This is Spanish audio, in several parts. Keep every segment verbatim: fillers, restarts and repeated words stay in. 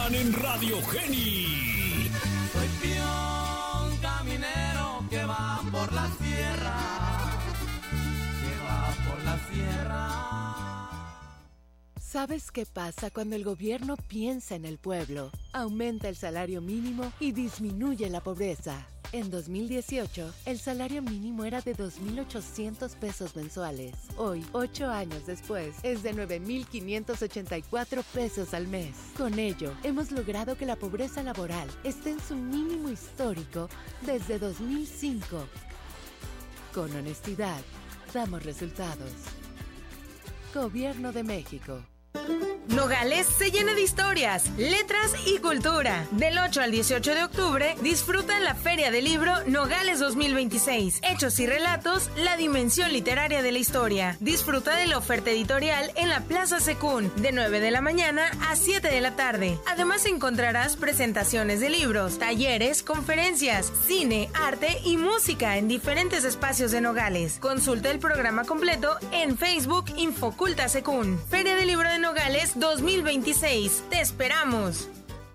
Jonathan en Radio Geni. Soy peón caminero que va por la sierra, que va por la sierra. ¿Sabes qué pasa cuando el gobierno piensa en el pueblo? Aumenta el salario mínimo y disminuye la pobreza. En dos mil dieciocho, el salario mínimo era de dos mil ochocientos pesos mensuales. Hoy, ocho años después, es de nueve mil quinientos ochenta y cuatro pesos al mes. Con ello, hemos logrado que la pobreza laboral esté en su mínimo histórico desde dos mil cinco. Con honestidad, damos resultados. Gobierno de México. Nogales se llena de historias, letras y cultura. Del ocho al dieciocho de octubre, disfruta en la Feria del Libro Nogales dos mil veintiséis. Hechos y relatos, la dimensión literaria de la historia. Disfruta de la oferta editorial en la Plaza Secún, de nueve de la mañana a siete de la tarde. Además encontrarás presentaciones de libros, talleres, conferencias, cine, arte y música en diferentes espacios de Nogales. Consulta el programa completo en Facebook Infoculta Secún. Feria del Libro de Nogales dos mil veintiséis. ¡Te esperamos!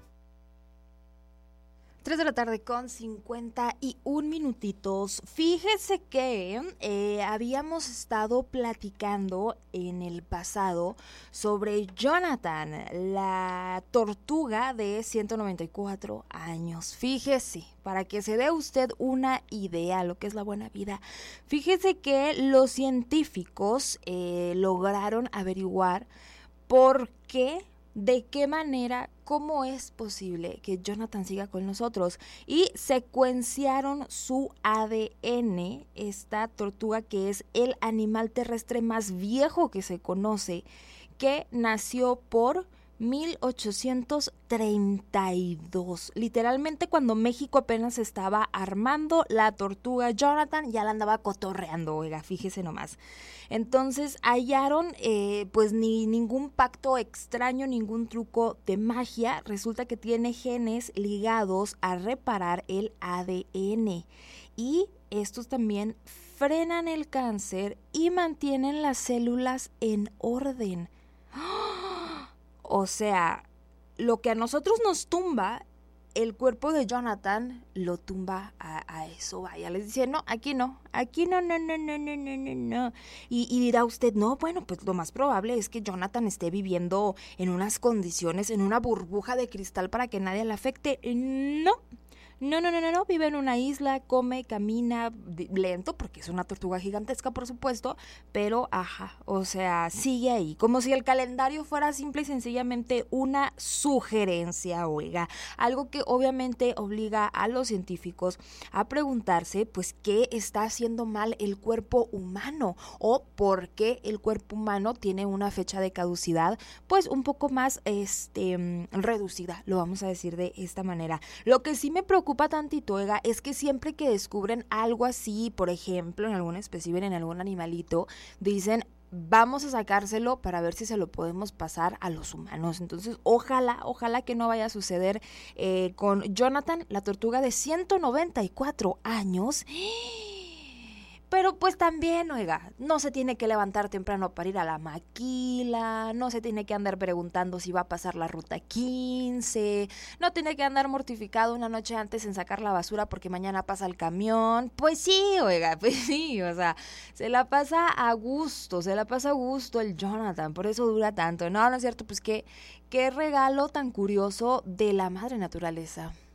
tres de la tarde con cincuenta y un minutitos. Fíjese que eh, habíamos estado platicando en el pasado sobre Jonathan, la tortuga de ciento noventa y cuatro años. Fíjese, para que se dé usted una idea lo que es la buena vida. Fíjese que los científicos eh, lograron averiguar por qué, de qué manera, cómo es posible que Jonathan siga con nosotros, y secuenciaron su A D N, esta tortuga que es el animal terrestre más viejo que se conoce, que nació por mil ochocientos treinta y dos, literalmente cuando México apenas estaba armando. La tortuga Jonathan ya la andaba cotorreando, oiga, fíjese nomás. Entonces hallaron eh, pues ni ningún pacto extraño, ningún truco de magia. Resulta que tiene genes ligados a reparar el A D N, y estos también frenan el cáncer y mantienen las células en orden. O sea, lo que a nosotros nos tumba, el cuerpo de Jonathan lo tumba a, a eso. Vaya, les dice, no, aquí no, aquí no, no, no, no, no, no, no, no. Y, y dirá usted, no, bueno, pues lo más probable es que Jonathan esté viviendo en unas condiciones, en una burbuja de cristal para que nadie le afecte. No. No, no, no, no, no, vive en una isla, come, camina lento, porque es una tortuga gigantesca, por supuesto, pero, ajá, o sea, sigue ahí, como si el calendario fuera simple y sencillamente una sugerencia, oiga, algo que obviamente obliga a los científicos a preguntarse, pues, ¿qué está haciendo mal el cuerpo humano? O por qué el cuerpo humano tiene una fecha de caducidad, pues, un poco más, este, reducida, lo vamos a decir de esta manera. Lo que sí me preocupa tantito, oiga, es que siempre que descubren algo así, por ejemplo, en algún espécimen, en algún animalito, dicen, vamos a sacárselo para ver si se lo podemos pasar a los humanos. Entonces, ojalá, ojalá que no vaya a suceder eh, con Jonathan, la tortuga de ciento noventa y cuatro años. Pero pues también, oiga, no se tiene que levantar temprano para ir a la maquila, no se tiene que andar preguntando si va a pasar la ruta quince, no tiene que andar mortificado una noche antes en sacar la basura porque mañana pasa el camión. Pues sí, oiga, pues sí, o sea, se la pasa a gusto, se la pasa a gusto el Jonathan, por eso dura tanto. No, no es cierto, pues qué, qué regalo tan curioso de la madre naturaleza.